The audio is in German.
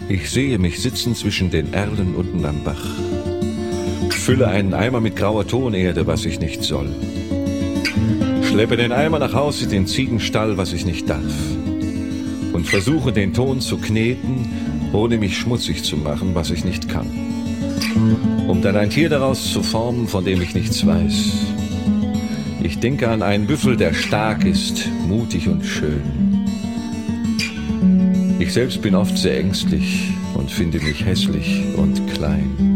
Ich sehe mich sitzen zwischen den Erlen unten am Bach. Fülle einen Eimer mit grauer Tonerde, was ich nicht soll. Schleppe den Eimer nach Hause in den Ziegenstall, was ich nicht darf. Und versuche den Ton zu kneten, ohne mich schmutzig zu machen, was ich nicht kann. Um dann ein Tier daraus zu formen, von dem ich nichts weiß. Ich denke an einen Büffel, der stark ist, mutig und schön. Ich selbst bin oft sehr ängstlich und finde mich hässlich und klein.